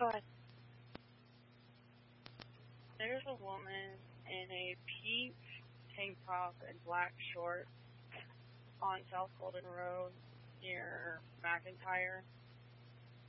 But There's a woman in a pink tank top and black shorts on South Golden Road near McIntyre.